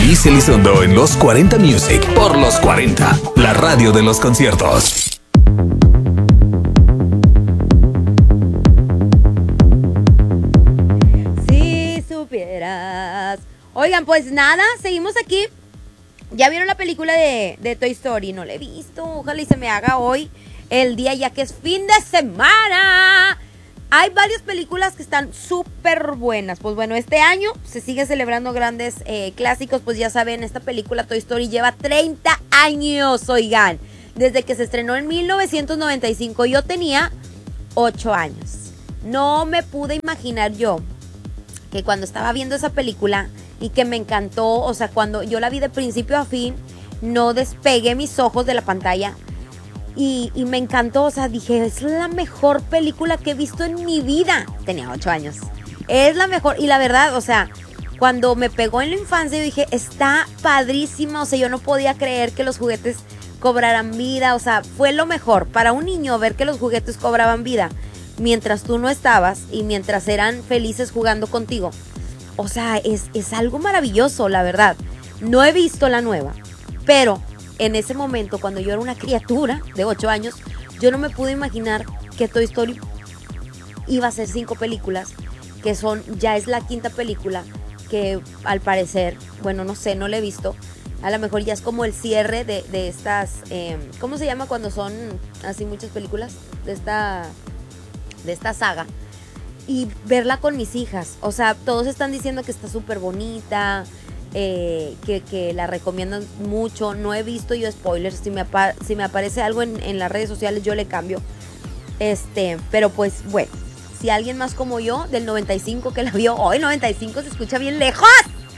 Alicia Elizondo en los 40 Music por los 40, la radio de los conciertos. Si supieras. Oigan, pues nada, seguimos aquí. ¿Ya vieron la película de Toy Story? No la he visto, ojalá y se me haga hoy el día, ya que es fin de semana. Hay varias películas que están súper buenas. Pues bueno, este año se sigue celebrando grandes clásicos. Pues ya saben, esta película Toy Story lleva 30 años, oigan. Desde que se estrenó en 1995. Yo tenía 8 años. No me pude imaginar yo que cuando estaba viendo esa película y que me encantó, o sea, cuando yo la vi de principio a fin, no despegué mis ojos de la pantalla y me encantó, o sea, dije, es la mejor película que he visto en mi vida. Tenía 8 años. Es la mejor, y la verdad, o sea, cuando me pegó en la infancia, yo dije, está padrísimo, o sea, yo no podía creer que los juguetes cobraran vida, o sea, fue lo mejor para un niño ver que los juguetes cobraban vida mientras tú no estabas y mientras eran felices jugando contigo. O sea, es algo maravilloso, la verdad. No he visto la nueva, pero en ese momento, cuando yo era una criatura de 8 años, yo no me pude imaginar que Toy Story iba a ser 5 películas, que ya es la 5ª película, que al parecer, bueno, no sé, no la he visto. A lo mejor ya es como el cierre de estas, ¿cómo se llama cuando son así muchas películas? De esta saga. Y verla con mis hijas, o sea, todos están diciendo que está súper bonita, que la recomiendan mucho. No he visto yo spoilers, si me aparece algo en las redes sociales yo le cambio. Pero pues bueno, si alguien más como yo, del 95 que la vio, hoy 95 se escucha bien lejos,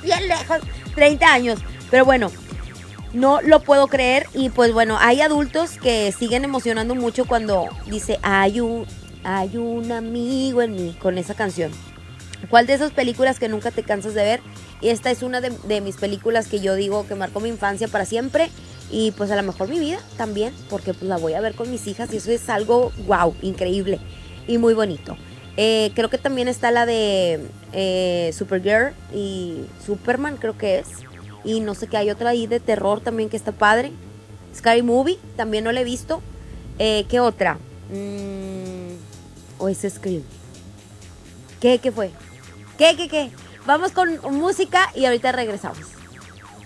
30 años, pero bueno, no lo puedo creer. Y pues bueno, hay adultos que siguen emocionando mucho cuando dice, hay un amigo en mí, con esa canción. ¿Cuál de esas películas que nunca te cansas de ver? Y esta es una de mis películas que yo digo que marcó mi infancia para siempre, y pues a lo mejor mi vida también, porque pues la voy a ver con mis hijas y eso es algo wow, increíble y muy bonito. Creo que también está la de Supergirl y Superman, creo que es, y no sé qué, hay otra ahí de terror también que está padre. Scary Movie, también no la he visto. ¿Qué otra? O es Scream. ¿Qué fue? ¿Qué? Vamos con música y ahorita regresamos.